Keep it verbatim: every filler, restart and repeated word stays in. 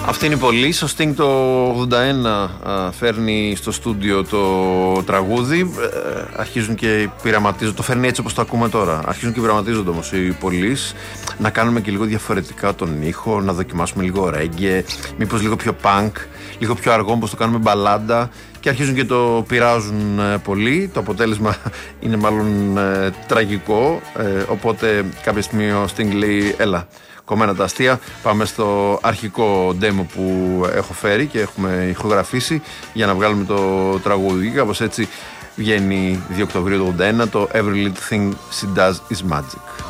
Αυτή είναι η Police. Ο Sting το ογδόντα ένα α, φέρνει στο στούντιο το τραγούδι. Ε, αρχίζουν και πειραματίζονται. Το φέρνει έτσι όπως το ακούμε τώρα. Αρχίζουν και πειραματίζονται όμως οι Police. Να κάνουμε και λίγο διαφορετικά τον ήχο. Να δοκιμάσουμε λίγο reggae. Μήπως λίγο πιο punk. Λίγο πιο αργό όπως το κάνουμε μπαλάντα. Και αρχίζουν και το πειράζουν ε, πολύ. Το αποτέλεσμα είναι μάλλον ε, τραγικό. Ε, οπότε κάποια στιγμή ο Sting λέει έλα. Κομμένα τα αστεία, πάμε στο αρχικό demo που έχω φέρει και έχουμε ηχογραφήσει για να βγάλουμε το τραγούδι. Κάπως έτσι βγαίνει δύο Οκτωβρίου του ογδόντα ένα το Every Little Thing She Does Is Magic.